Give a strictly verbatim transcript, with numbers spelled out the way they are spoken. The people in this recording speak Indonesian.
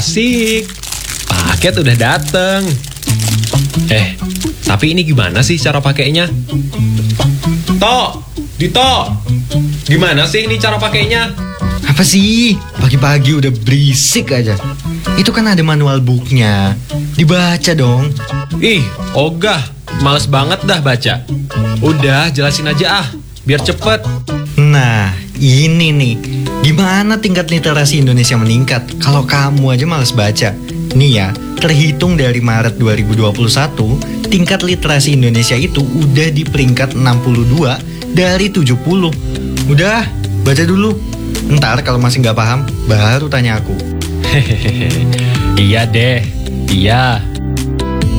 asik. Paket udah dateng. Eh, tapi ini gimana sih cara pakainya? Tok, Dito, gimana sih ini cara pakainya? Apa sih? Pagi-pagi udah berisik aja. Itu kan ada manual booknya. Dibaca dong. Ih, ogah, males banget dah baca. Udah, jelasin aja ah, biar cepet. Nah, ini nih. Gimana tingkat literasi Indonesia meningkat kalau kamu aja males baca? Nih ya, terhitung dari Maret dua ribu dua puluh satu, tingkat literasi Indonesia itu udah di peringkat enam puluh dua dari tujuh puluh. Udah, baca dulu. Ntar kalau masih nggak paham, baru tanya aku. Hehehe, iya deh, iya.